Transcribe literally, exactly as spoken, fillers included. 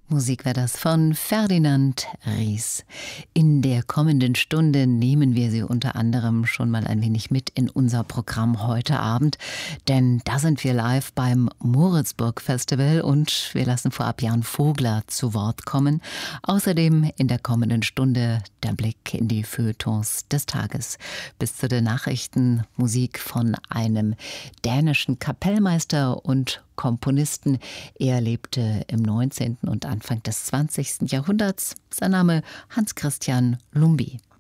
Musik war das von Ferdinand Ries. In der kommenden Stunde nehmen wir Sie unter anderem schon mal ein wenig mit in unser Programm heute Abend, denn da sind wir live beim Moritzburg Festival und wir lassen vorab Jan Vogler zu Wort kommen. Außerdem in der kommenden Stunde der Blick in die Feuilletons des Tages. Bis zu den Nachrichten Musik von einem dänischen Kapellmeister und Komponisten. Er lebte im neunzehnten und Anfang des zwanzigsten Jahrhunderts. Sein Name Hans Christian Lumbye.